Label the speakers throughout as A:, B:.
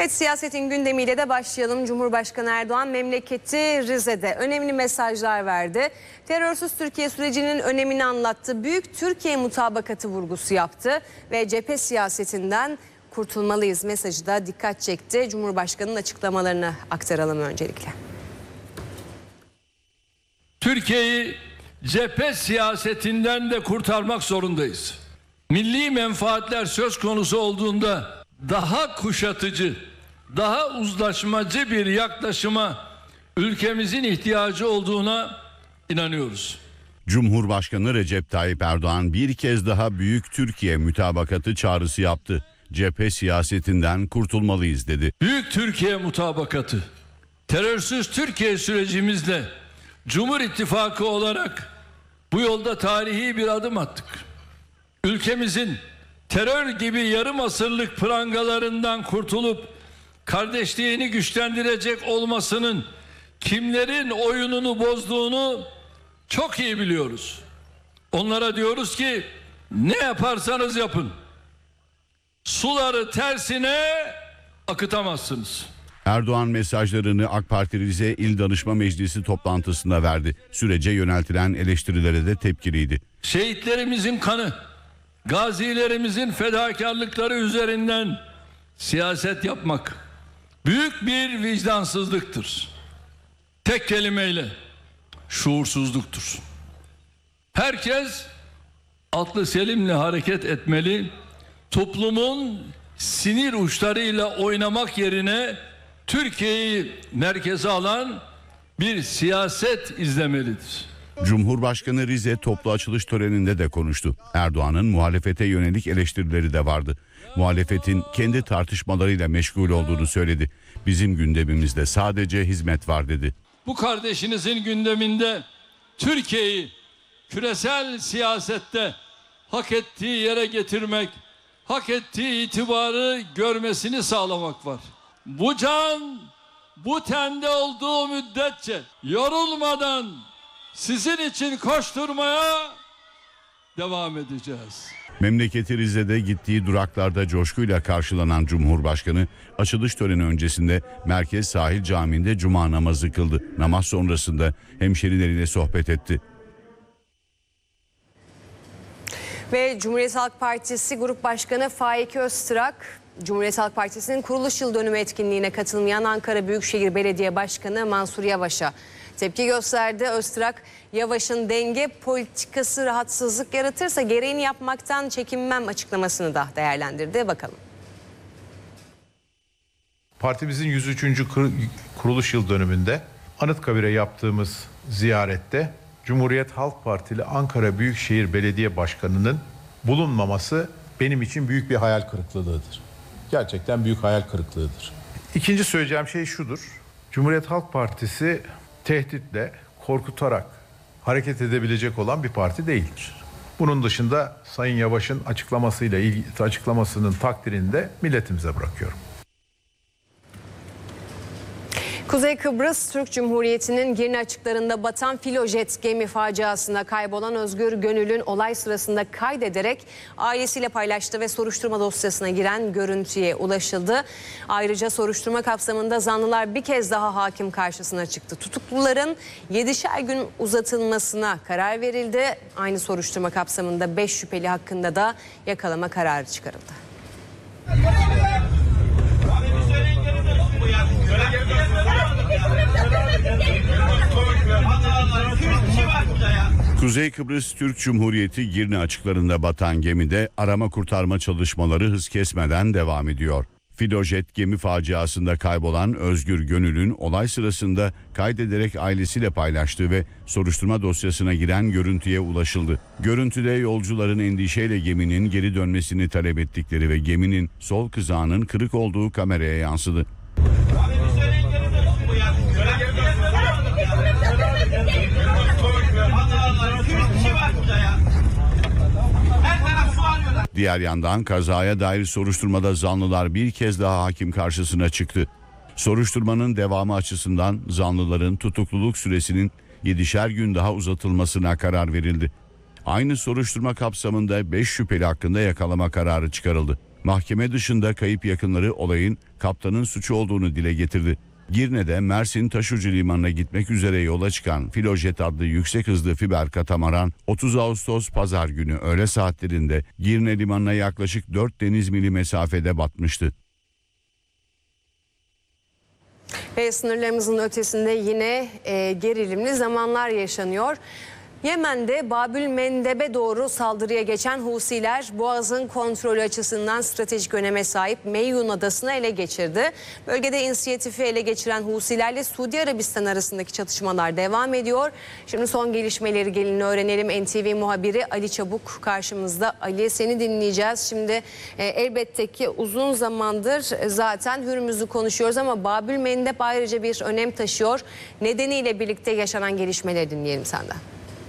A: Evet, siyasetin gündemiyle de başlayalım. Cumhurbaşkanı Erdoğan memleketi Rize'de önemli mesajlar verdi. Terörsüz Türkiye sürecinin önemini anlattı. Büyük Türkiye mutabakatı vurgusu yaptı ve cephe siyasetinden kurtulmalıyız mesajı da dikkat çekti. Cumhurbaşkanının açıklamalarını aktaralım öncelikle.
B: Türkiye'yi cephe siyasetinden de kurtarmak zorundayız. Milli menfaatler söz konusu olduğunda daha kuşatıcı, daha uzlaşmacı bir yaklaşıma ülkemizin ihtiyacı olduğuna inanıyoruz.
C: Cumhurbaşkanı Recep Tayyip Erdoğan bir kez daha Büyük Türkiye mutabakatı çağrısı yaptı. Cephe siyasetinden kurtulmalıyız dedi.
B: Büyük Türkiye mutabakatı, terörsüz Türkiye sürecimizle Cumhur İttifakı olarak bu yolda tarihi bir adım attık. Ülkemizin terör gibi yarım asırlık prangalarından kurtulup kardeşliğini güçlendirecek olmasının kimlerin oyununu bozduğunu çok iyi biliyoruz. Onlara diyoruz ki ne yaparsanız yapın, suları tersine akıtamazsınız.
C: Erdoğan mesajlarını AK Parti Rize İl Danışma Meclisi toplantısında verdi. Sürece yöneltilen eleştirilere de tepkiliydi.
B: Şehitlerimizin kanı, gazilerimizin fedakarlıkları üzerinden siyaset yapmak büyük bir vicdansızlıktır. Tek kelimeyle şuursuzluktur. Herkes aklı selimle hareket etmeli. Toplumun sinir uçlarıyla oynamak yerine Türkiye'yi merkeze alan bir siyaset izlemelidir.
C: Cumhurbaşkanı Rize toplu açılış töreninde de konuştu. Erdoğan'ın muhalefete yönelik eleştirileri de vardı. Muhalefetin kendi tartışmalarıyla meşgul olduğunu söyledi. Bizim gündemimizde sadece hizmet var dedi.
B: Bu kardeşinizin gündeminde Türkiye'yi küresel siyasette hak ettiği yere getirmek, hak ettiği itibarı görmesini sağlamak var. Bu can, bu tende olduğu müddetçe yorulmadan sizin için koşturmaya devam edeceğiz.
C: Memleketi Rize'de gittiği duraklarda coşkuyla karşılanan Cumhurbaşkanı açılış töreni öncesinde Merkez Sahil Camii'nde cuma namazı kıldı. Namaz sonrasında hemşerileriyle sohbet etti.
A: Ve Cumhuriyet Halk Partisi Grup Başkanı Faik Öztrak, Cumhuriyet Halk Partisi'nin kuruluş yıl dönümü etkinliğine katılmayan Ankara Büyükşehir Belediye Başkanı Mansur Yavaş'a tepki gösterdi. Öztrak, Yavaş'ın denge politikası rahatsızlık yaratırsa gereğini yapmaktan çekinmem açıklamasını da değerlendirdi. Bakalım.
D: Partimizin 103. kuruluş yıl dönümünde Anıtkabir'e yaptığımız ziyarette Cumhuriyet Halk Partili Ankara Büyükşehir Belediye Başkanı'nın bulunmaması benim için büyük bir hayal kırıklığıdır. Gerçekten büyük hayal kırıklığıdır. İkinci söyleyeceğim şey şudur. Cumhuriyet Halk Partisi tehditle, korkutarak hareket edebilecek olan bir parti değildir. Bunun dışında Sayın Yavaş'ın açıklamasının takdirini de milletimize bırakıyorum.
A: Kuzey Kıbrıs Türk Cumhuriyeti'nin Girne açıklarında batan filojet gemi faciasında kaybolan Özgür Gönül'ün olay sırasında kaydederek ailesiyle paylaştığı ve soruşturma dosyasına giren görüntüye ulaşıldı. Ayrıca soruşturma kapsamında zanlılar bir kez daha hakim karşısına çıktı. Tutukluların 7'şer gün uzatılmasına karar verildi. Aynı soruşturma kapsamında 5 şüpheli hakkında da yakalama kararı çıkarıldı.
C: Kuzey Kıbrıs Türk Cumhuriyeti Girne açıklarında batan gemide arama kurtarma çalışmaları hız kesmeden devam ediyor. Filojet gemi faciasında kaybolan Özgür Gönül'ün olay sırasında kaydederek ailesiyle paylaştığı ve soruşturma dosyasına giren görüntüye ulaşıldı. Görüntüde yolcuların endişeyle geminin geri dönmesini talep ettikleri ve geminin sol kızağının kırık olduğu kameraya yansıdı. Diğer yandan kazaya dair soruşturmada zanlılar bir kez daha hakim karşısına çıktı. Soruşturmanın devamı açısından zanlıların tutukluluk süresinin 7'şer gün daha uzatılmasına karar verildi. Aynı soruşturma kapsamında 5 şüpheli hakkında yakalama kararı çıkarıldı. Mahkeme dışında kayıp yakınları olayın kaptanın suçu olduğunu dile getirdi. Girne'de Mersin Taşucu Limanı'na gitmek üzere yola çıkan Filojet adlı yüksek hızlı fiber katamaran 30 Ağustos Pazar günü öğle saatlerinde Girne Limanı'na yaklaşık 4 deniz mili mesafede batmıştı.
A: Ve sınırlarımızın ötesinde yine gerilimli zamanlar yaşanıyor. Yemen'de Babül Mendeb'e doğru saldırıya geçen Husiler Boğaz'ın kontrolü açısından stratejik öneme sahip Meyyun Adası'nı ele geçirdi. Bölgede inisiyatifi ele geçiren Husilerle Suudi Arabistan arasındaki çatışmalar devam ediyor. Şimdi son gelişmeleri gelin öğrenelim. NTV muhabiri Ali Çabuk karşımızda. Ali, seni dinleyeceğiz. Şimdi elbette ki uzun zamandır zaten Hürmüz'ü konuşuyoruz ama Babül Mendeb ayrıca bir önem taşıyor. Nedeniyle birlikte yaşanan gelişmeleri dinleyelim senden.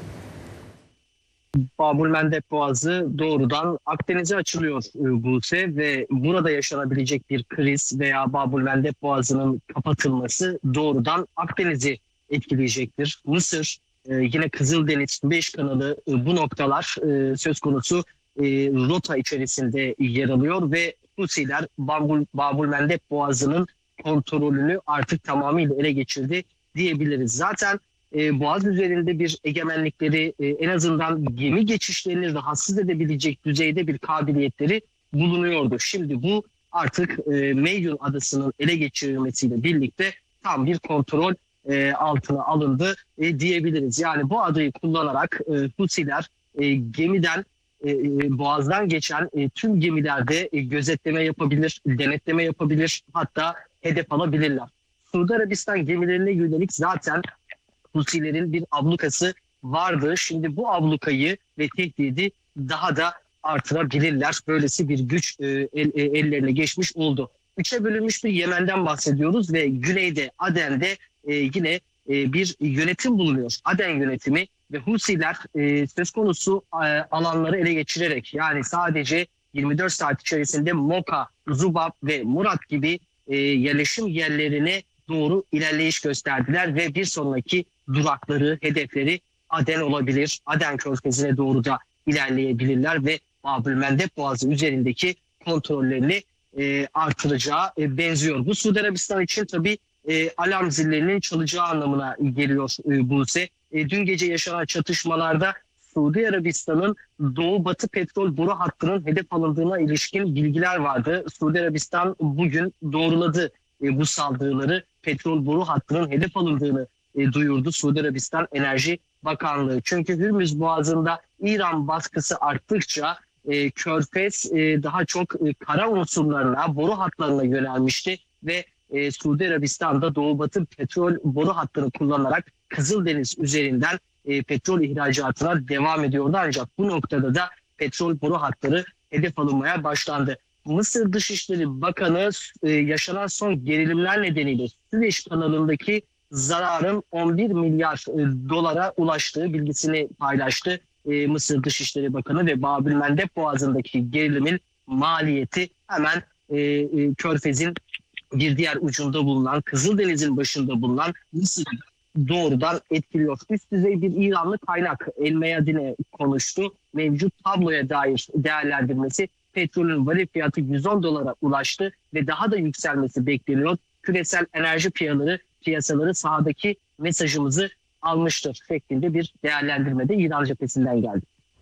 E: Babül Mendeb Boğazı doğrudan Akdeniz'e açılıyor Buse ve burada yaşanabilecek bir kriz veya Babül Mendeb Boğazı'nın kapatılması doğrudan Akdeniz'i etkileyecektir. Mısır, yine Kızıldeniz, Beş Kanalı bu noktalar söz konusu rota içerisinde yer alıyor ve Husiler Babül Mendeb Boğazı'nın kontrolünü artık tamamıyla ele geçirdi diyebiliriz. Zaten Boğaz üzerinde bir egemenlikleri, en azından gemi geçişlerini rahatsız edebilecek düzeyde bir kabiliyetleri bulunuyordu. Şimdi bu artık Meyyun Adası'nın ele geçirilmesiyle birlikte tam bir kontrol altına alındı diyebiliriz. Yani bu adayı kullanarak Husiler gemiden Boğaz'dan geçen tüm gemilerde gözetleme yapabilir, denetleme yapabilir, hatta hedef alabilirler. Suudi Arabistan gemilerine yönelik zaten Husilerin bir ablukası vardı. Şimdi bu ablukayı ve tehdidi daha da artırabilirler. Böylesi bir güç ellerine geçmiş oldu. Üçe bölünmüş bir Yemen'den bahsediyoruz ve güneyde Aden'de yine bir yönetim bulunuyor. Aden yönetimi ve Husiler söz konusu alanları ele geçirerek, yani sadece 24 saat içerisinde Moka, Zubab ve Murat gibi yerleşim yerlerine doğru ilerleyiş gösterdiler ve bir sonraki durakları, hedefleri Aden olabilir. Aden Körfezi'ne doğru da ilerleyebilirler ve Babül Mendeb Boğazı üzerindeki kontrollerini artıracağı benziyor. Bu Suudi Arabistan için tabii alarm zillerinin çalacağı anlamına geliyor Buse. Dün gece yaşanan çatışmalarda Suudi Arabistan'ın Doğu Batı petrol boru hattının hedef alındığına ilişkin bilgiler vardı. Suudi Arabistan bugün doğruladı bu saldırıları. Petrol boru hattının hedef alındığını duyurdu Suudi Arabistan Enerji Bakanlığı. Çünkü Hürmüz Boğazı'nda İran baskısı arttıkça Körfez daha çok kara unsurlarına, boru hatlarına yönelmişti ve Suudi Arabistan'da Doğu Batı petrol boru hattını kullanarak Kızıldeniz üzerinden petrol ihracatına devam ediyordu. Ancak bu noktada da petrol boru hatları hedef alınmaya başlandı. Mısır Dışişleri Bakanı yaşanan son gerilimler nedeniyle Süveyş kanalındaki zararın 11 milyar dolara ulaştığı bilgisini paylaştı Mısır Dışişleri Bakanı ve Babül Mendeb Boğazı'ndaki gerilimin maliyeti hemen Körfez'in bir diğer ucunda bulunan, Kızıldeniz'in başında bulunan Mısır'ı doğrudan etkiliyor. Üst düzey bir İranlı kaynak El Meyadin'e konuştu. Mevcut tabloya dair değerlendirmesi, petrolün varil fiyatı 110 dolara ulaştı ve daha da yükselmesi bekleniyor. Küresel enerji piyasaları sahadaki mesajımızı almıştır şeklinde bir değerlendirme de İran cephesinden geldi.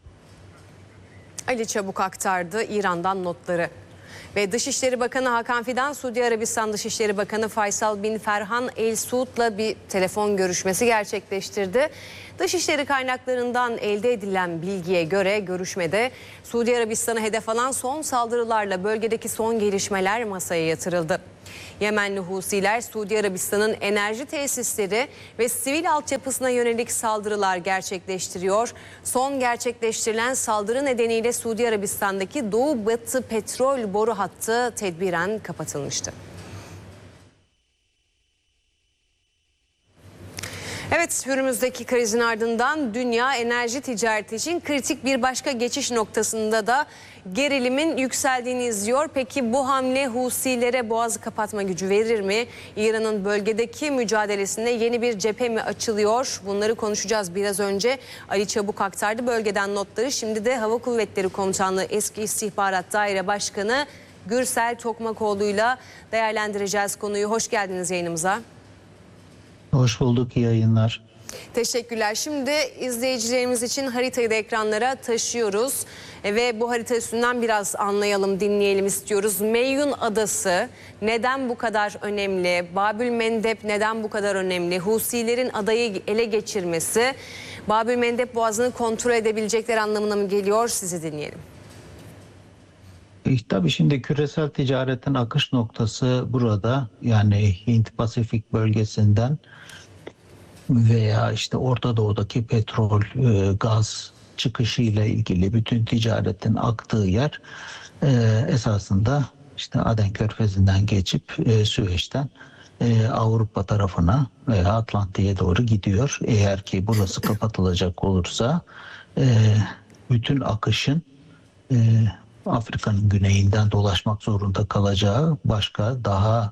A: Ali Çabuk aktardı İran'dan notları. Ve Dışişleri Bakanı Hakan Fidan, Suudi Arabistan Dışişleri Bakanı Faysal bin Ferhan El Suud'la bir telefon görüşmesi gerçekleştirdi. Dışişleri kaynaklarından elde edilen bilgiye göre görüşmede Suudi Arabistan'ı hedef alan son saldırılarla bölgedeki son gelişmeler masaya yatırıldı. Yemenli Husiler Suudi Arabistan'ın enerji tesisleri ve sivil altyapısına yönelik saldırılar gerçekleştiriyor. Son gerçekleştirilen saldırı nedeniyle Suudi Arabistan'daki Doğu Batı petrol boru hattı tedbiren kapatılmıştı. Evet, Hürmüz'deki krizin ardından dünya enerji ticareti için kritik bir başka geçiş noktasında da gerilimin yükseldiğini izliyor. Peki bu hamle Husilere boğazı kapatma gücü verir mi? İran'ın bölgedeki mücadelesinde yeni bir cephe mi açılıyor? Bunları konuşacağız biraz önce. Ali Çabuk aktardı bölgeden notları. Şimdi de Hava Kuvvetleri Komutanlığı Eski İstihbarat Daire Başkanı Gürsel Tokmakoğlu'yla değerlendireceğiz konuyu. Hoş geldiniz yayınımıza.
F: Hoş bulduk, iyi yayınlar.
A: Teşekkürler. Şimdi izleyicilerimiz için haritayı da ekranlara taşıyoruz. Ve bu harita üstünden biraz anlayalım, dinleyelim istiyoruz. Meyyun Adası neden bu kadar önemli? Babül Mendeb neden bu kadar önemli? Husilerin adayı ele geçirmesi Babül Mendeb Boğazı'nı kontrol edebilecekler anlamına mı geliyor? Sizi dinleyelim.
F: Tabii şimdi küresel ticaretin akış noktası burada, yani Hint-Pasifik bölgesinden veya işte Orta Doğu'daki petrol, gaz çıkışıyla ilgili bütün ticaretin aktığı yer esasında işte Aden Körfezi'nden geçip Süveyş'ten Avrupa tarafına veya Atlantik'e doğru gidiyor. Eğer ki burası kapatılacak olursa bütün akışın Afrika'nın güneyinden dolaşmak zorunda kalacağı başka daha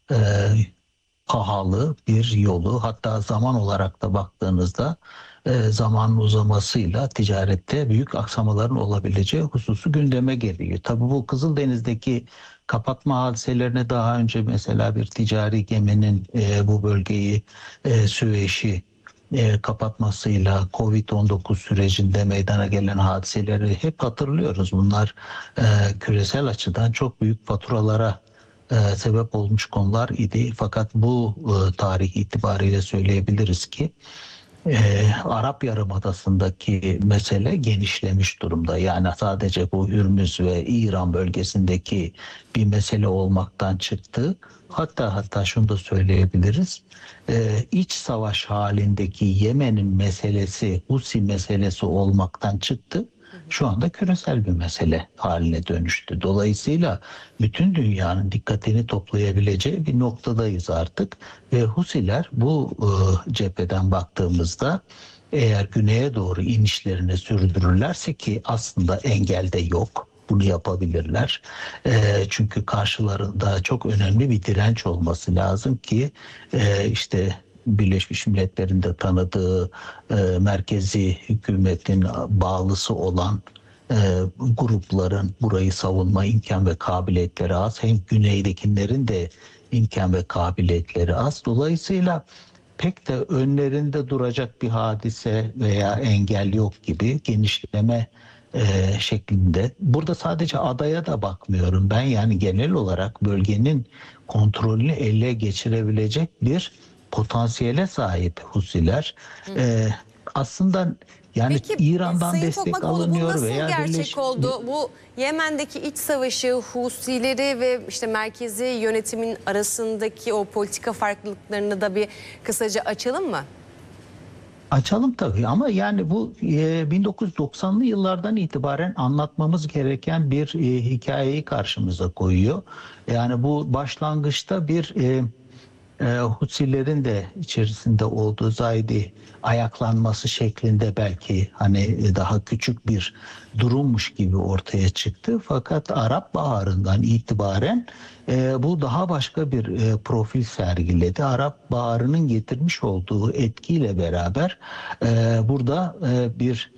F: pahalı bir yolu, hatta zaman olarak da baktığınızda zamanın uzamasıyla ticarette büyük aksamaların olabileceği hususu gündeme geliyor. Tabii bu Kızıldeniz'deki kapatma hadiselerine daha önce mesela bir ticari geminin bu bölgeyi Süveyş'i kapatmasıyla Covid-19 sürecinde meydana gelen hadiseleri hep hatırlıyoruz. Bunlar küresel açıdan çok büyük faturalara sebep olmuş konular idi. Fakat bu tarih itibariyle söyleyebiliriz ki Arap Yarımadası'ndaki mesele genişlemiş durumda. Yani sadece bu Hürmüz ve İran bölgesindeki bir mesele olmaktan çıktı. Hatta şunu da söyleyebiliriz. İç savaş halindeki Yemen'in meselesi, Husi meselesi olmaktan çıktı. Şu anda küresel bir mesele haline dönüştü. Dolayısıyla bütün dünyanın dikkatini toplayabileceği bir noktadayız artık. Ve Husiler bu cepheden baktığımızda eğer güneye doğru inişlerini sürdürürlerse, ki aslında engel de yok, bunu yapabilirler. Çünkü karşılarında çok önemli bir direnç olması lazım ki işte Birleşmiş Milletler'in de tanıdığı merkezi hükümetin bağlısı olan grupların burayı savunma imkan ve kabiliyetleri az. Hem güneydekilerin de imkan ve kabiliyetleri az. Dolayısıyla pek de önlerinde duracak bir hadise veya engel yok gibi genişleme şeklinde. Burada sadece adaya da bakmıyorum ben, yani genel olarak bölgenin kontrolünü ele geçirebilecek bir potansiyele sahip Husiler. Aslında yani
A: Peki,
F: İran'dan
A: Sayın
F: destek
A: Tokmakoğlu,
F: alınıyor
A: bu nasıl
F: veya
A: gerçek oldu? Bu Yemen'deki iç savaşı, Husileri ve işte merkezi yönetimin arasındaki o politika farklılıklarını da bir kısaca açalım mı?
F: Açalım tabii, ama yani bu 1990'lı yıllardan itibaren anlatmamız gereken bir hikayeyi karşımıza koyuyor. Yani bu başlangıçta bir Husilerin de içerisinde olduğu Zaydi ayaklanması şeklinde belki hani daha küçük bir durummuş gibi ortaya çıktı. Fakat Arap Baharı'ndan itibaren bu daha başka bir profil sergiledi. Arap Baharı'nın getirmiş olduğu etkiyle beraber burada bir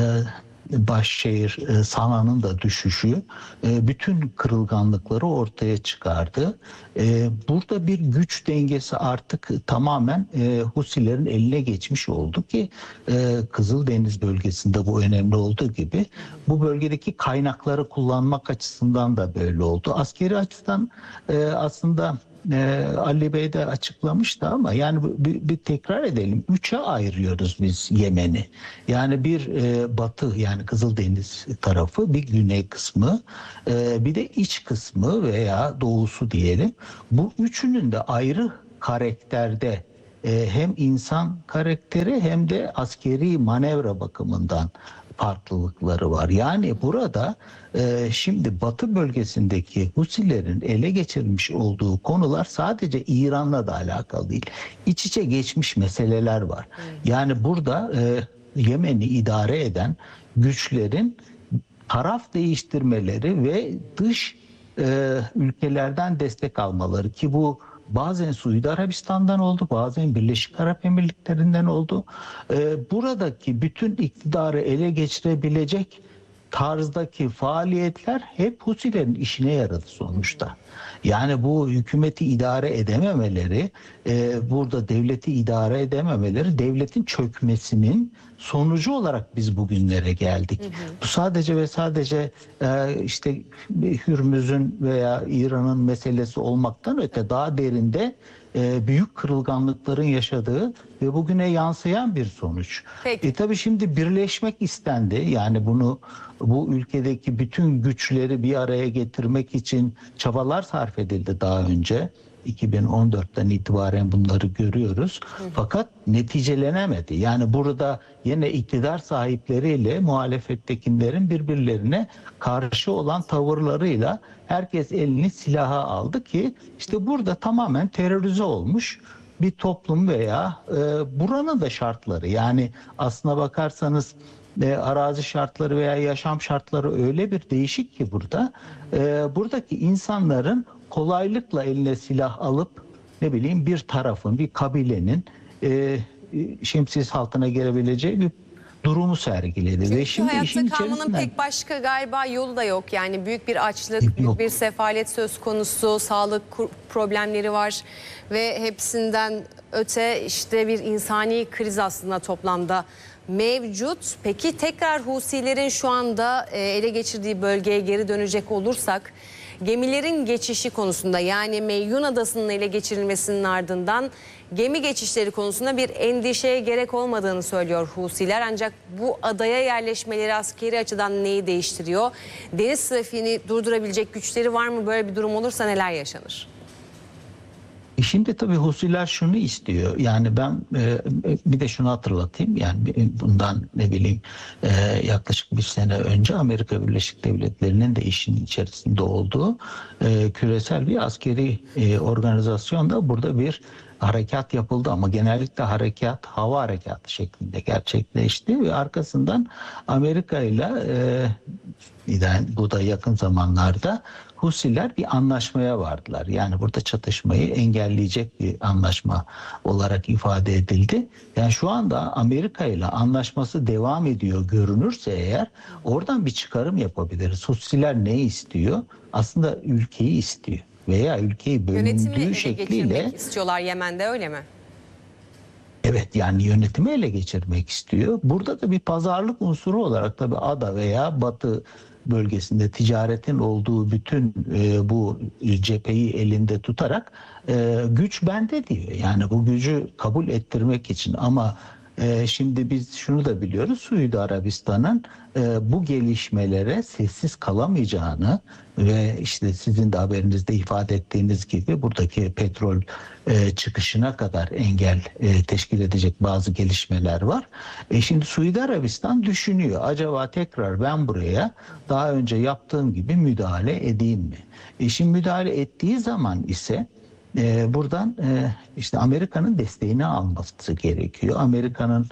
F: Başşehir Sana'nın da düşüşü bütün kırılganlıkları ortaya çıkardı. Burada bir güç dengesi artık tamamen Husilerin eline geçmiş oldu ki Kızıldeniz bölgesinde bu önemli olduğu gibi bu bölgedeki kaynakları kullanmak açısından da böyle oldu. Askeri açıdan aslında Ali Bey de açıklamıştı ama yani bir tekrar edelim. 3'e ayırıyoruz biz Yemen'i. Yani bir batı, yani Kızıldeniz tarafı, bir güney kısmı, bir de iç kısmı veya doğusu diyelim. Bu üçünün de ayrı karakterde hem insan karakteri hem de askeri manevra bakımından farklılıkları var. Yani burada şimdi Batı bölgesindeki Husilerin ele geçirmiş olduğu konular sadece İran'la da alakalı değil. İç içe geçmiş meseleler var. Yani burada Yemen'i idare eden güçlerin taraf değiştirmeleri ve dış ülkelerden destek almaları, ki bu bazen Suudi Arabistan'dan oldu, bazen Birleşik Arap Emirlikleri'nden oldu. Buradaki bütün iktidarı ele geçirebilecek tarzdaki faaliyetler hep Husilerin işine yaradı sonuçta. Yani bu hükümeti idare edememeleri, burada devleti idare edememeleri, devletin çökmesinin sonucu olarak biz bugünlere geldik. Bu sadece ve sadece işte Hürmüz'ün veya İran'ın meselesi olmaktan öte daha derinde büyük kırılganlıkların yaşadığı ve bugüne yansıyan bir sonuç.
A: Peki.
F: Tabii şimdi birleşmek istendi. Yani bu ülkedeki bütün güçleri bir araya getirmek için çabalar sarf edildi daha önce. 2014'ten itibaren bunları görüyoruz. Fakat neticelenemedi. Yani burada yine iktidar sahipleriyle muhalefettekilerin birbirlerine karşı olan tavırlarıyla herkes elini silaha aldı ki işte burada tamamen terörize olmuş bir toplum veya buranın da şartları, yani aslına bakarsanız arazi şartları veya yaşam şartları öyle bir değişik ki burada buradaki insanların kolaylıkla eline silah alıp bir tarafın, bir kabilenin şemsiyesi altına girebileceği bir durumu sergiledi.
A: Çünkü
F: ve şimdi
A: hayatta
F: işin
A: kalmanın
F: içerisinden
A: pek başka galiba yolu da yok. Yani büyük bir açlık,
F: Yok.
A: büyük bir sefalet söz konusu, sağlık problemleri var ve hepsinden öte işte bir insani kriz aslında toplamda mevcut. Peki tekrar Husilerin şu anda ele geçirdiği bölgeye geri dönecek olursak, gemilerin geçişi konusunda, yani Meyyun Adası'nın ele geçirilmesinin ardından gemi geçişleri konusunda bir endişeye gerek olmadığını söylüyor Husiler. Ancak bu adaya yerleşmeleri askeri açıdan neyi değiştiriyor? Deniz trafiğini durdurabilecek güçleri var mı? Böyle bir durum olursa neler yaşanır?
F: Şimdi tabii Husiler şunu istiyor. Yani ben bir de şunu hatırlatayım. Yani bundan yaklaşık bir sene önce Amerika Birleşik Devletleri'nin de işin içerisinde olduğu küresel bir askeri organizasyonda burada bir harekat yapıldı ama genellikle harekat hava harekatı şeklinde gerçekleşti ve arkasından Amerika ile bu da yakın zamanlarda Husiler bir anlaşmaya vardılar. Yani burada çatışmayı engelleyecek bir anlaşma olarak ifade edildi. Yani şu anda Amerika ile anlaşması devam ediyor görünürse eğer oradan bir çıkarım yapabiliriz. Husiler ne istiyor? Aslında ülkeyi istiyor veya ülkeyi
A: Yönetimi
F: bölündüğü
A: ele
F: şekliyle
A: geçirmek istiyorlar Yemen'de, öyle mi?
F: Evet, yani yönetimi ele geçirmek istiyor. Burada da bir pazarlık unsuru olarak tabii ada veya batı bölgesinde ticaretin olduğu bütün bu cepheyi elinde tutarak güç bende diyor. Yani bu gücü kabul ettirmek için ama şimdi biz şunu da biliyoruz. Suudi Arabistan'ın bu gelişmelere sessiz kalamayacağını ve işte sizin de haberinizde ifade ettiğiniz gibi buradaki petrol çıkışına kadar engel teşkil edecek bazı gelişmeler var. Şimdi Suudi Arabistan düşünüyor. Acaba tekrar ben buraya daha önce yaptığım gibi müdahale edeyim mi? Şimdi müdahale ettiği zaman ise buradan işte Amerika'nın desteğini alması gerekiyor. Amerika'nın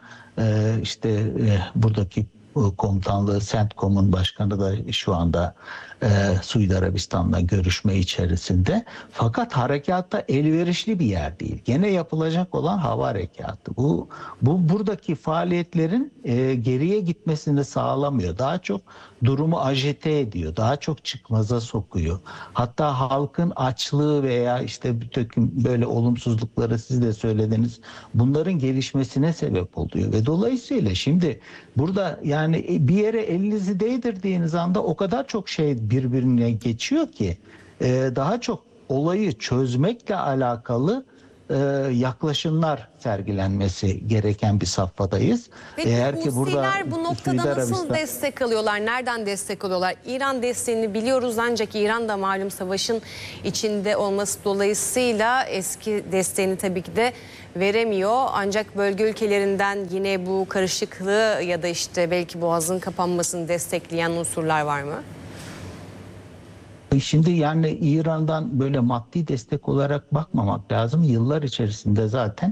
F: buradaki komutanlığı CENTCOM'un başkanı da şu anda Suudi Arabistan'la görüşme içerisinde. Fakat harekatta elverişli bir yer değil. Gene yapılacak olan hava harekatı. Bu buradaki faaliyetlerin geriye gitmesini sağlamıyor. Daha çok durumu ajite ediyor. Daha çok çıkmaza sokuyor. Hatta halkın açlığı veya işte bütün böyle olumsuzlukları siz de söylediniz. Bunların gelişmesine sebep oluyor. Ve dolayısıyla şimdi burada yani bir yere elinizi değdirdiğiniz anda o kadar çok şey birbirine geçiyor ki daha çok olayı çözmekle alakalı yaklaşımlar sergilenmesi gereken bir safhadayız.
A: Peki
F: Eğer ki burada
A: Husiler bu noktada
F: Suudi
A: nasıl
F: Arabistan-
A: destek alıyorlar? Nereden destek alıyorlar? İran desteğini biliyoruz ancak İran da malum savaşın içinde olması dolayısıyla eski desteğini tabii ki de veremiyor. Ancak bölge ülkelerinden yine bu karışıklığı ya da işte belki boğazın kapanmasını destekleyen unsurlar var mı?
F: Şimdi yani İran'dan böyle maddi destek olarak bakmamak lazım. Yıllar içerisinde zaten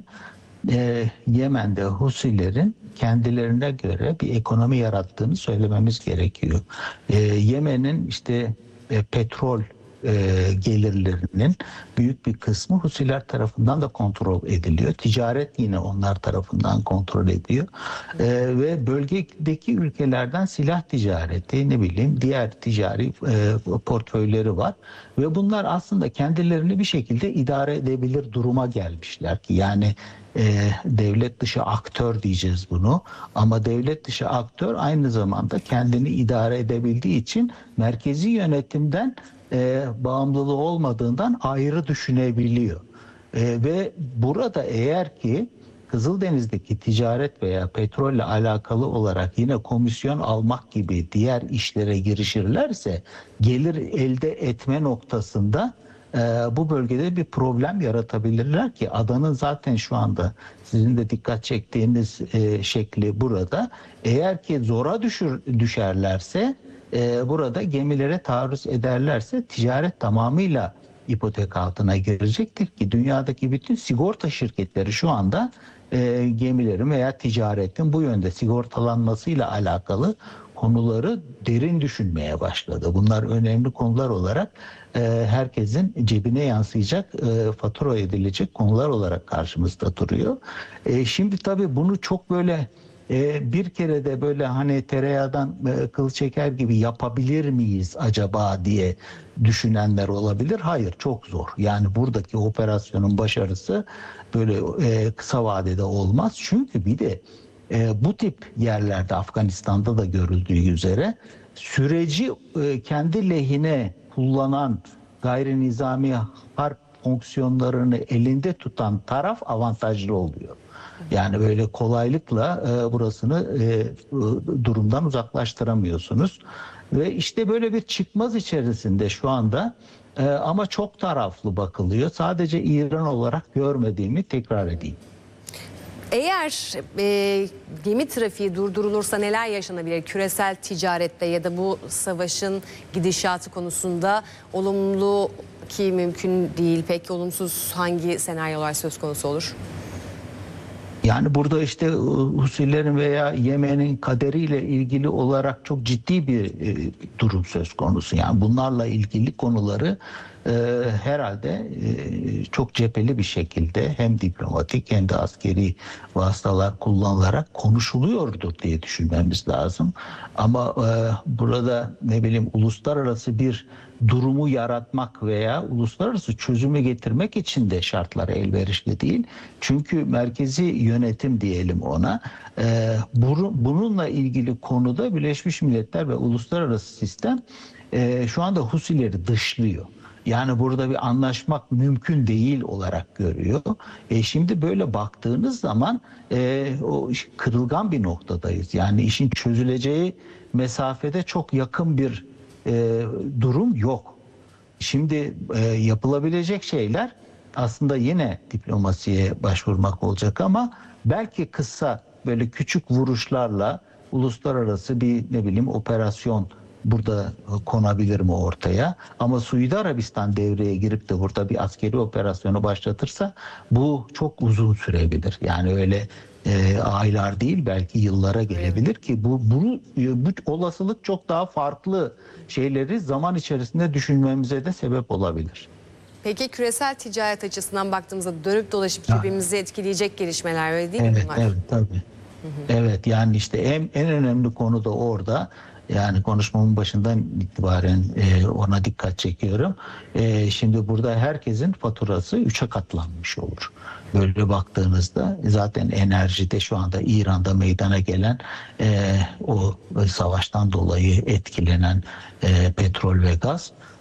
F: Yemen'de Husilerin kendilerine göre bir ekonomi yarattığını söylememiz gerekiyor. Yemen'in işte petrol gelirlerinin büyük bir kısmı Husiler tarafından da kontrol ediliyor. Ticaret yine onlar tarafından kontrol ediyor. Ve bölgedeki ülkelerden silah ticareti, ne bileyim diğer ticari portföyleri var. Ve bunlar aslında kendilerini bir şekilde idare edebilir duruma gelmişler ki yani devlet dışı aktör diyeceğiz bunu, ama devlet dışı aktör aynı zamanda kendini idare edebildiği için merkezi yönetimden bağımlılığı olmadığından ayrı düşünebiliyor. Ve burada eğer ki Kızıldeniz'deki ticaret veya petrolle alakalı olarak yine komisyon almak gibi diğer işlere girişirlerse gelir elde etme noktasında bu bölgede bir problem yaratabilirler ki adanın zaten şu anda sizin de dikkat çektiğiniz şekli burada. Eğer ki zora düşerlerse burada gemilere taarruz ederlerse ticaret tamamıyla ipotek altına girecektir ki dünyadaki bütün sigorta şirketleri şu anda gemilerin veya ticaretin bu yönde sigortalanmasıyla alakalı konuları derin düşünmeye başladı. Bunlar önemli konular olarak herkesin cebine yansıyacak, fatura edilecek konular olarak karşımızda duruyor. Şimdi tabii bunu çok böyle bir kere de böyle hani tereyağdan kıl çeker gibi yapabilir miyiz acaba diye düşünenler olabilir. Hayır, çok zor. Yani buradaki operasyonun başarısı böyle kısa vadede olmaz. Çünkü bir de bu tip yerlerde Afganistan'da da görüldüğü üzere süreci kendi lehine kullanan gayri nizami harp fonksiyonlarını elinde tutan taraf avantajlı oluyor. Yani böyle kolaylıkla burasını durumdan uzaklaştıramıyorsunuz. Ve işte böyle bir çıkmaz içerisinde şu anda ama çok taraflı bakılıyor. Sadece İran olarak görmediğimi tekrar edeyim.
A: Eğer gemi trafiği durdurulursa neler yaşanabilir? Küresel ticarette ya da bu savaşın gidişatı konusunda olumlu ki mümkün değil. Peki olumsuz hangi senaryolar söz konusu olur?
F: Yani burada işte Husilerin veya Yemen'in kaderiyle ilgili olarak çok ciddi bir durum söz konusu. Yani bunlarla ilgili konuları herhalde çok cepheli bir şekilde hem diplomatik hem de askeri vasıtalar kullanılarak konuşuluyordur diye düşünmemiz lazım. Ama burada ne bileyim uluslararası bir durumu yaratmak veya uluslararası çözümü getirmek için de şartlar elverişli değil. Çünkü merkezi yönetim diyelim ona, bununla ilgili konuda Birleşmiş Milletler ve uluslararası sistem şu anda Husileri dışlıyor. Yani burada bir anlaşmak mümkün değil olarak görüyor. Şimdi böyle baktığınız zaman o kırılgan bir noktadayız. Yani işin çözüleceği mesafede çok yakın bir durum yok. Şimdi yapılabilecek şeyler aslında yine diplomasiye başvurmak olacak ama belki kısa böyle küçük vuruşlarla uluslararası bir ne bileyim operasyon burada konabilir mi ortaya? Ama Suudi Arabistan devreye girip de burada bir askeri operasyonu başlatırsa bu çok uzun sürebilir. Yani öyle aylar değil belki yıllara gelebilir ki bu olasılık çok daha farklı şeyleri zaman içerisinde düşünmemize de sebep olabilir.
A: Peki küresel ticaret açısından baktığımızda dönüp dolaşıp birbirimizi etkileyecek gelişmeler öyle değil mi
F: Evet,
A: bunlar?
F: evet tabii. Evet yani işte en önemli konu da orada. Yani konuşmamın başından itibaren ona dikkat çekiyorum. Şimdi burada herkesin faturası 3'e katlanmış olur. Böyle baktığınızda zaten enerjide şu anda İran'da meydana gelen o savaştan dolayı etkilenen petrol ve gaz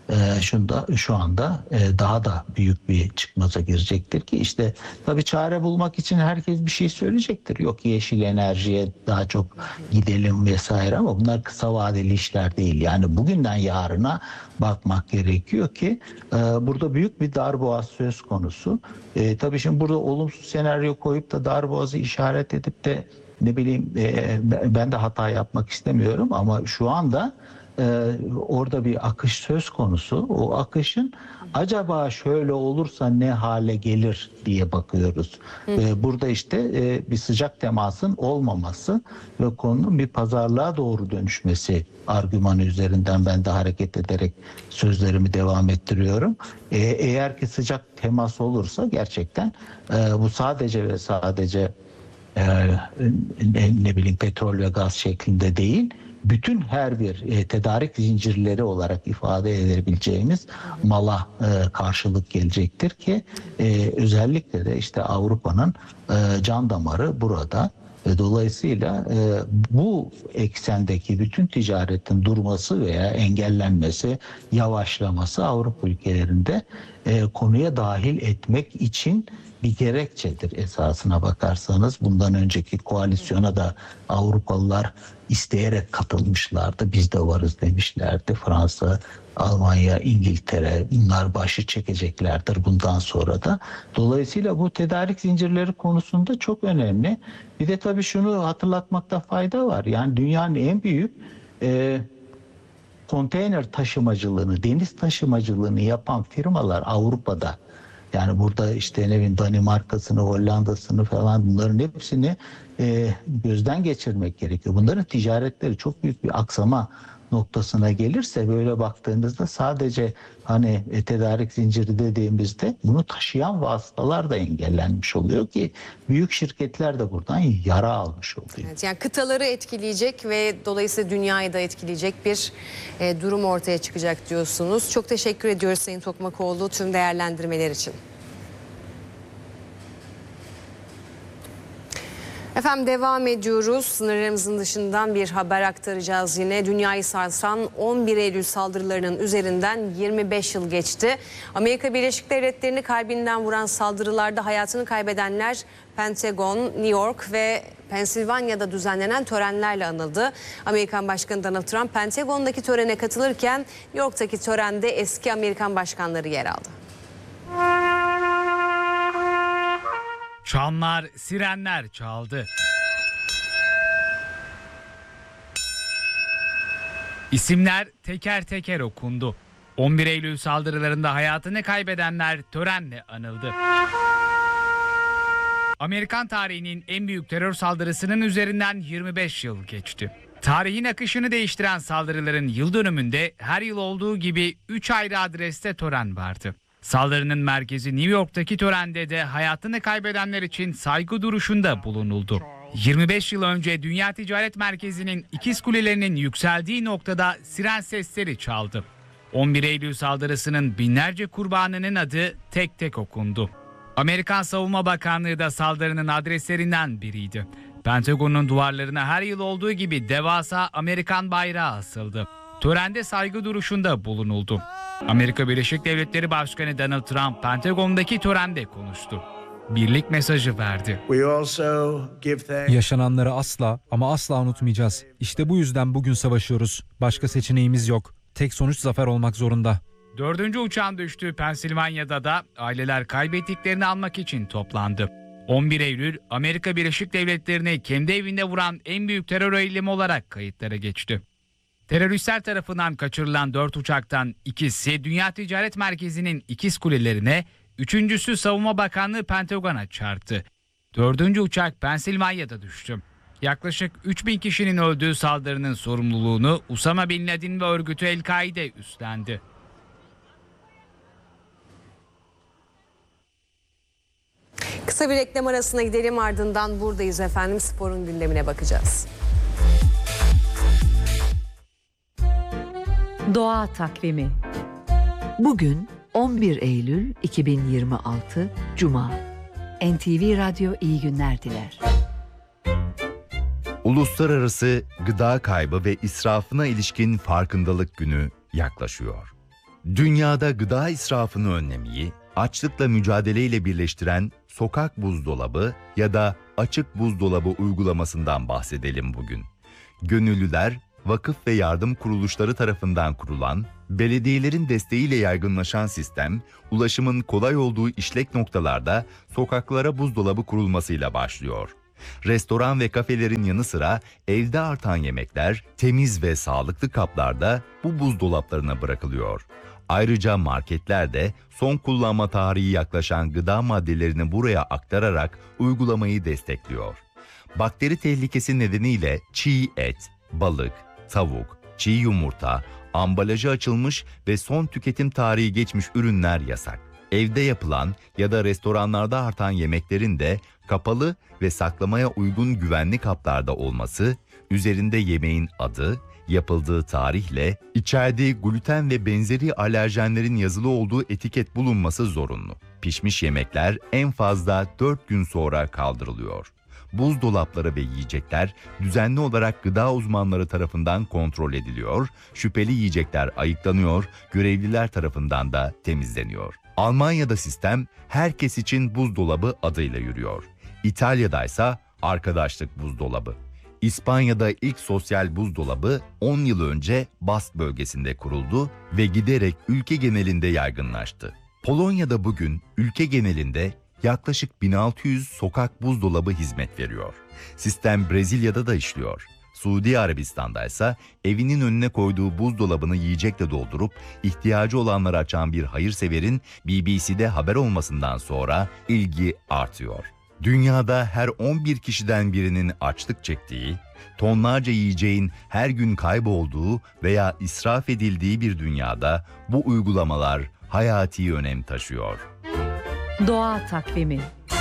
F: şu anda daha da büyük bir çıkmaza girecektir ki işte tabii çare bulmak için herkes bir şey söyleyecektir. Yok yeşil enerjiye daha çok gidelim vesaire ama bunlar kısa vadeli işler değil. Yani bugünden yarına bakmak gerekiyor ki burada büyük bir darboğaz söz konusu. Tabii şimdi burada olumsuz senaryo koyup da darboğazı işaret edip de ne bileyim ben de hata yapmak istemiyorum ama şu anda orada bir akış söz konusu. O akışın acaba şöyle olursa ne hale gelir diye bakıyoruz. Burada işte bir sıcak temasın olmaması ve konunun bir pazarlığa doğru dönüşmesi argümanı üzerinden ben de hareket ederek sözlerimi devam ettiriyorum. Eğer ki sıcak temas olursa gerçekten bu sadece ve sadece ne bileyim petrol ve gaz şeklinde değil, bütün her bir tedarik zincirleri olarak ifade edebileceğimiz mala karşılık gelecektir ki özellikle de işte Avrupa'nın can damarı burada. Dolayısıyla bu eksendeki bütün ticaretin durması veya engellenmesi, yavaşlaması Avrupa ülkelerinde konuya dahil etmek için bir gerekçedir esasına bakarsanız. Bundan önceki koalisyona da Avrupalılar isteyerek katılmışlardı. Biz de varız demişlerdi. Fransa, Almanya, İngiltere bunlar başı çekeceklerdir bundan sonra da. Dolayısıyla bu tedarik zincirleri konusunda çok önemli. Bir de tabii şunu hatırlatmakta fayda var. Yani dünyanın en büyük konteyner taşımacılığını, deniz taşımacılığını yapan firmalar Avrupa'da. Yani burada işte ne bileyim Danimarka'sını, Hollanda'sını falan bunların hepsini gözden geçirmek gerekiyor. Bunların ticaretleri çok büyük bir aksama noktasına gelirse böyle baktığınızda sadece hani tedarik zinciri dediğimizde bunu taşıyan vasıtalar da engellenmiş oluyor ki büyük şirketler de buradan yara almış oluyor.
A: Evet, yani kıtaları etkileyecek ve dolayısıyla dünyayı da etkileyecek bir durum ortaya çıkacak diyorsunuz. Çok teşekkür ediyoruz Sayın Tokmakoğlu tüm değerlendirmeler için. Efendim devam ediyoruz. Sınırlarımızın dışından bir haber aktaracağız yine. Dünyayı sarsan 11 Eylül saldırılarının üzerinden 25 yıl geçti. Amerika Birleşik Devletleri'ni kalbinden vuran saldırılarda hayatını kaybedenler Pentagon, New York ve Pensilvanya'da düzenlenen törenlerle anıldı. Amerikan Başkanı Donald Trump Pentagon'daki törene katılırken New York'taki törende eski Amerikan başkanları yer aldı.
G: Çanlar, sirenler çaldı. İsimler teker teker okundu. 11 Eylül saldırılarında hayatını kaybedenler törenle anıldı. Amerikan tarihinin en büyük terör saldırısının üzerinden 25 yıl geçti. Tarihin akışını değiştiren saldırıların yıl dönümünde her yıl olduğu gibi 3 ayrı adreste tören vardı. Saldırının merkezi New York'taki törende de hayatını kaybedenler için saygı duruşunda bulunuldu. 25 yıl önce Dünya Ticaret Merkezi'nin ikiz kulelerinin yükseldiği noktada siren sesleri çaldı. 11 Eylül saldırısının binlerce kurbanının adı tek tek okundu. Amerikan Savunma Bakanlığı da saldırının adreslerinden biriydi. Pentagon'un duvarlarına her yıl olduğu gibi devasa Amerikan bayrağı asıldı. Törende saygı duruşunda bulunuldu. Amerika Birleşik Devletleri Başkanı Donald Trump Pentagon'daki törende konuştu. Birlik mesajı verdi.
H: Yaşananları asla ama asla unutmayacağız. İşte bu yüzden bugün savaşıyoruz. Başka seçeneğimiz yok. Tek sonuç zafer olmak zorunda.
G: 4. uçağın düştüğü Pensilvanya'da da aileler kaybettiklerini almak için toplandı. 11 Eylül Amerika Birleşik Devletleri'ni kendi evinde vuran en büyük terör eylemi olarak kayıtlara geçti. Teröristler tarafından kaçırılan 4 uçaktan ikisi Dünya Ticaret Merkezi'nin ikiz kulelerine, üçüncüsü Savunma Bakanlığı Pentagon'a çarptı. 4. uçak Pensilvanya'da düştü. Yaklaşık 3000 kişinin öldüğü saldırının sorumluluğunu Usama Bin Laden ve örgütü El-Kaide üstlendi.
A: Kısa bir reklam arasına gidelim, ardından buradayız efendim. Sporun gündemine bakacağız.
I: Doğa takvimi. Bugün 11 Eylül 2026 Cuma. NTV Radyo iyi günler diler.
J: Uluslararası Gıda Kaybı ve İsrafına ilişkin Farkındalık Günü yaklaşıyor. Dünyada gıda israfını önlemeyi, açlıkla mücadeleyle birleştiren sokak buzdolabı ya da açık buzdolabı uygulamasından bahsedelim bugün. Gönüllüler, vakıf ve yardım kuruluşları tarafından kurulan, belediyelerin desteğiyle yaygınlaşan sistem, ulaşımın kolay olduğu işlek noktalarda sokaklara buzdolabı kurulmasıyla başlıyor. Restoran ve kafelerin yanı sıra evde artan yemekler temiz ve sağlıklı kaplarda bu buzdolaplarına bırakılıyor. Ayrıca marketler de son kullanma tarihi yaklaşan gıda maddelerini buraya aktararak uygulamayı destekliyor. Bakteri tehlikesi nedeniyle çiğ et, balık, tavuk, çiğ yumurta, ambalajı açılmış ve son tüketim tarihi geçmiş ürünler yasak. Evde yapılan ya da restoranlarda artan yemeklerin de kapalı ve saklamaya uygun güvenli kaplarda olması, üzerinde yemeğin adı, yapıldığı tarihle, içerdiği gluten ve benzeri alerjenlerin yazılı olduğu etiket bulunması zorunlu. Pişmiş yemekler en fazla 4 gün sonra kaldırılıyor. Buzdolapları ve yiyecekler düzenli olarak gıda uzmanları tarafından kontrol ediliyor, şüpheli yiyecekler ayıklanıyor, görevliler tarafından da temizleniyor. Almanya'da sistem herkes için buzdolabı adıyla yürüyor. İtalya'daysa arkadaşlık buzdolabı. İspanya'da ilk sosyal buzdolabı 10 yıl önce Bask bölgesinde kuruldu ve giderek ülke genelinde yaygınlaştı. Polonya'da bugün ülke genelinde yaklaşık 1600 sokak buzdolabı hizmet veriyor. Sistem Brezilya'da da işliyor. Suudi Arabistan'da ise evinin önüne koyduğu buzdolabını yiyecekle doldurup ihtiyacı olanlara açan bir hayırseverin BBC'de haber olmasından sonra ilgi artıyor. Dünyada her 11 kişiden birinin açlık çektiği, tonlarca yiyeceğin her gün kaybolduğu veya israf edildiği bir dünyada bu uygulamalar hayati önem taşıyor.
I: Doğa takvimi.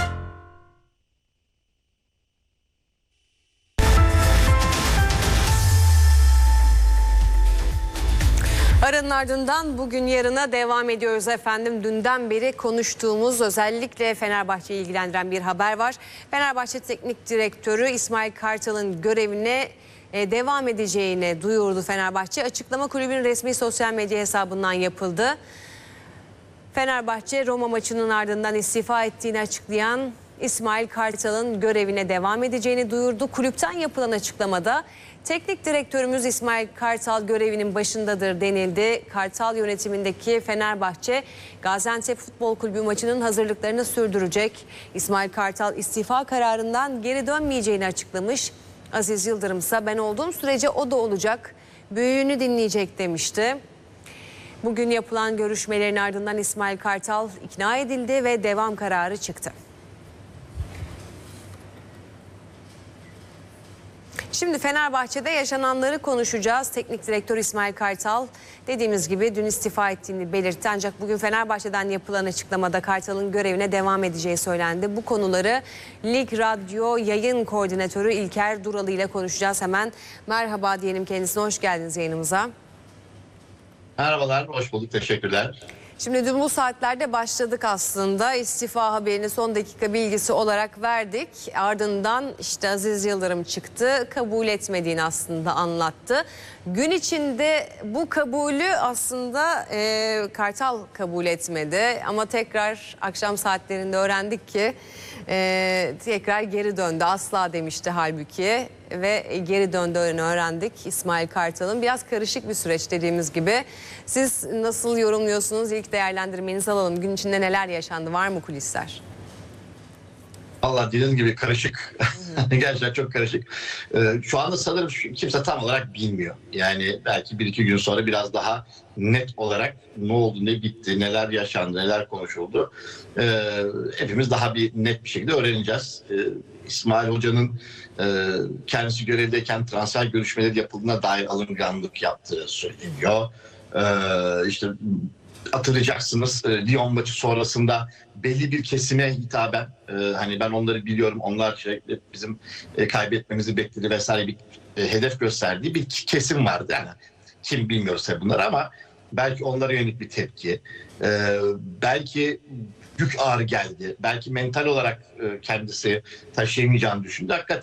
A: Aranın ardından bugün yarına devam ediyoruz efendim. Dünden beri konuştuğumuz, özellikle Fenerbahçe'yi ilgilendiren bir haber var. Fenerbahçe Teknik Direktörü İsmail Kartal'ın görevine devam edeceğini duyurdu Fenerbahçe. Açıklama kulübün resmi sosyal medya hesabından yapıldı. Fenerbahçe Roma maçının ardından istifa ettiğini açıklayan İsmail Kartal'ın görevine devam edeceğini duyurdu. Kulüpten yapılan açıklamada teknik direktörümüz İsmail Kartal görevinin başındadır denildi. Kartal yönetimindeki Fenerbahçe Gaziantep Futbol Kulübü maçının hazırlıklarını sürdürecek. İsmail Kartal istifa kararından geri dönmeyeceğini açıklamış. Aziz Yıldırım ise ben olduğum sürece o da olacak, büyüğünü dinleyecek demişti. Bugün yapılan görüşmelerin ardından İsmail Kartal ikna edildi ve devam kararı çıktı. Şimdi Fenerbahçe'de yaşananları konuşacağız. Teknik direktör İsmail Kartal dediğimiz gibi dün istifa ettiğini belirtti. Ancak bugün Fenerbahçe'den yapılan açıklamada Kartal'ın görevine devam edeceği söylendi. Bu konuları Lig Radyo yayın koordinatörü İlker Duralı ile konuşacağız. Hemen merhaba diyelim kendisine, hoş geldiniz yayınımıza.
K: Merhabalar, hoş bulduk. Teşekkürler.
A: Şimdi dün bu saatlerde başladık aslında. İstifa haberini son dakika bilgisi olarak verdik. Ardından işte Aziz Yıldırım çıktı. Kabul etmediğini aslında anlattı. Gün içinde bu kabulü aslında Kartal kabul etmedi. Ama tekrar akşam saatlerinde öğrendik ki tekrar geri döndü. Asla demişti halbuki ve geri döndüğünü öğrendik İsmail Kartal'ın. Biraz karışık bir süreç dediğimiz gibi. Siz nasıl yorumluyorsunuz? İlk değerlendirmenizi alalım. Gün içinde neler yaşandı? Var mı kulisler?
K: Vallahi dediğiniz gibi karışık. Gerçekten çok karışık. Şu anda sanırım kimse tam olarak bilmiyor. Yani belki 1-2 gün sonra biraz daha net olarak ne oldu, ne bitti, neler yaşandı, neler konuşuldu. Hepimiz daha bir net bir şekilde öğreneceğiz. İsmail Hoca'nın kendisi görevdeyken transfer görüşmeleri yapıldığına dair alınganlık yaptığı söyleniyor. İşte hatırlayacaksınız Lyon maçı sonrasında belli bir kesime hitaben hani ben onları biliyorum, onlar bizim kaybetmemizi bekledi vesaire bir hedef gösterdiği bir kesim vardı. Yani kim bilmiyoruz tabii bunları ama belki onlara yönelik bir tepki. Belki yük ağır geldi. Belki mental olarak kendisi taşıyamayacağını düşündü. Hakikaten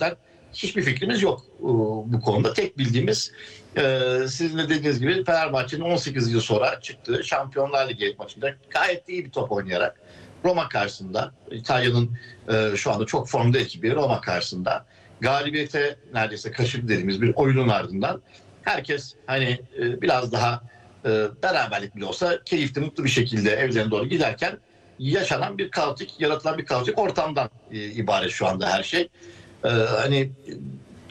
K: hiçbir fikrimiz yok bu konuda. Tek bildiğimiz sizin de dediğiniz gibi Fenerbahçe'nin 18 yıl sonra çıktığı Şampiyonlar Ligi maçında gayet iyi bir top oynayarak Roma karşısında, İtalya'nın şu anda çok formda ekibi Roma karşısında galibiyete neredeyse kaçırdı dediğimiz bir oyunun ardından herkes hani biraz daha beraberlik bile olsa keyifli, mutlu bir şekilde evlerine doğru giderken yaşanan bir kaotik, yaratılan bir kaotik ortamdan ibaret şu anda her şey. Hani